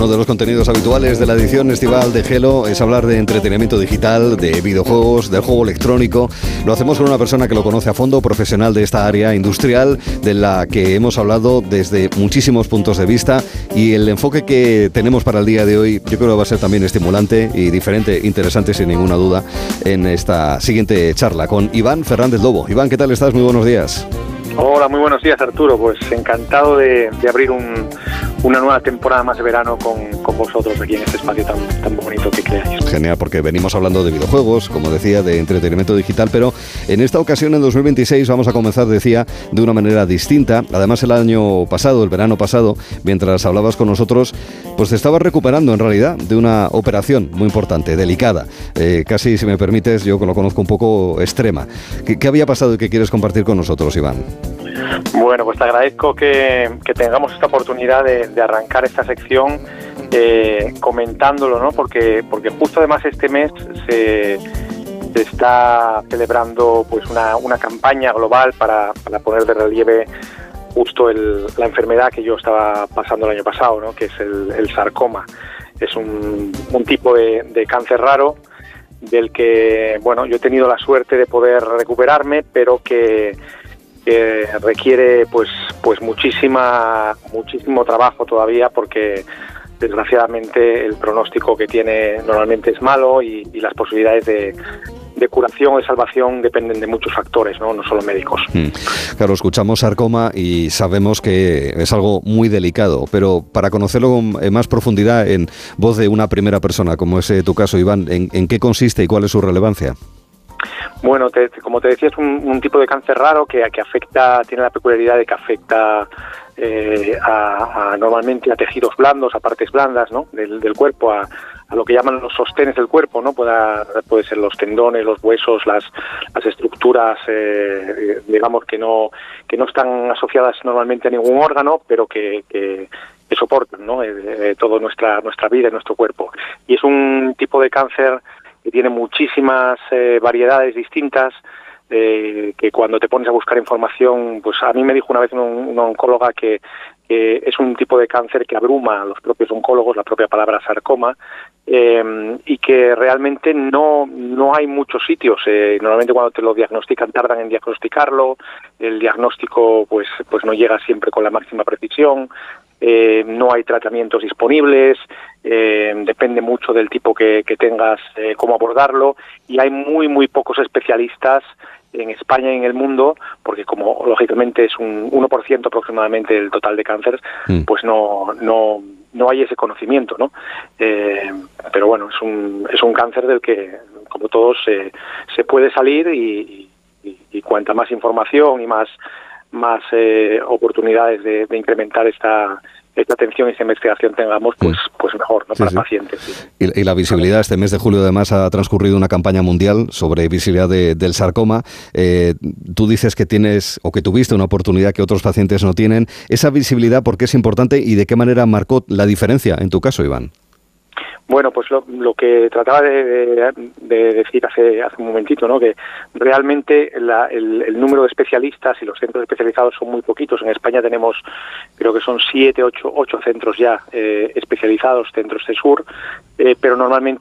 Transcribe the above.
Uno de los contenidos habituales de la edición estival de Hello es hablar de entretenimiento digital, de videojuegos, del juego electrónico. Lo hacemos con una persona que lo conoce a fondo, profesional de esta área industrial, de la que hemos hablado desde muchísimos puntos de vista, y el enfoque que tenemos para el día de hoy yo creo que va a ser también estimulante y diferente, interesante sin ninguna duda, en esta siguiente charla con Iván Fernández Lobo. Iván, ¿qué tal estás? Muy buenos días. Hola, muy buenos días, Arturo. Pues encantado de abrir una nueva temporada más de verano con vosotros aquí en este espacio tan bonito que creáis. Genial, porque venimos hablando de videojuegos, como decía, de entretenimiento digital, pero en esta ocasión, en 2026, vamos a comenzar, decía, de una manera distinta. Además, el año pasado, el verano pasado, mientras hablabas con nosotros, pues te estabas recuperando, en realidad, de una operación muy importante, delicada. Casi, si me permites, yo lo conozco un poco extrema. ¿Qué había pasado y qué quieres compartir con nosotros, Iván? Bueno, pues te agradezco que tengamos esta oportunidad de arrancar esta sección comentándolo, ¿no? Porque justo además este mes se está celebrando pues una campaña global para poner de relieve justo la enfermedad que yo estaba pasando el año pasado, ¿no? Que es el sarcoma. Es un tipo de cáncer raro del que, bueno, yo he tenido la suerte de poder recuperarme, pero que requiere pues muchísimo trabajo todavía, porque desgraciadamente el pronóstico que tiene normalmente es malo y las posibilidades de curación o de salvación dependen de muchos factores, no solo médicos. Claro, escuchamos sarcoma y sabemos que es algo muy delicado, pero para conocerlo con más profundidad en voz de una primera persona, como es tu caso, Iván, ¿en qué consiste y cuál es su relevancia? Bueno, como te decía, es un tipo de cáncer raro que afecta, tiene la peculiaridad de que afecta normalmente a tejidos blandos, a partes blandas, ¿no? del cuerpo, a lo que llaman los sostenes del cuerpo, ¿no? Puede ser los tendones, los huesos, las estructuras, digamos que no están asociadas normalmente a ningún órgano, pero que soportan, ¿no? Toda nuestra vida y nuestro cuerpo. Y es un tipo de cáncer que tiene muchísimas variedades distintas, que cuando te pones a buscar información, pues a mí me dijo una vez una oncóloga que es un tipo de cáncer que abruma a los propios oncólogos, la propia palabra sarcoma, y que realmente no hay muchos sitios. Normalmente cuando te lo diagnostican tardan en diagnosticarlo, el diagnóstico pues no llega siempre con la máxima precisión, no hay tratamientos disponibles, depende mucho del tipo que tengas, cómo abordarlo, y hay muy pocos especialistas en España y en el mundo, porque como lógicamente es un 1% aproximadamente del total de cánceres, pues no hay ese conocimiento, ¿no? Pero bueno, es un cáncer del que, como todos, se puede salir y cuanta más información y más oportunidades de incrementar esta atención y esta investigación tengamos, pues mejor, ¿no? Para pacientes. Sí. Y la visibilidad, este mes de julio además ha transcurrido una campaña mundial sobre visibilidad del sarcoma. Tú dices que tienes o que tuviste una oportunidad que otros pacientes no tienen. Esa visibilidad, ¿por qué es importante y de qué manera marcó la diferencia en tu caso, Iván? Bueno, pues lo que trataba de decir hace un momentito, ¿no? Que realmente el número de especialistas y los centros especializados son muy poquitos. En España tenemos, creo que son 7, 8 centros ya especializados, centros de sur, pero normalmente